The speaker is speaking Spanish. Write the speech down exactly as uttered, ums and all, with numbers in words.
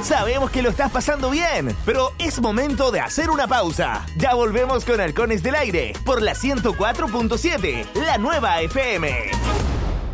Sabemos que lo estás pasando bien, pero es momento de hacer una pausa. Ya volvemos con Halcones del Aire por la ciento cuatro punto siete, la nueva F M.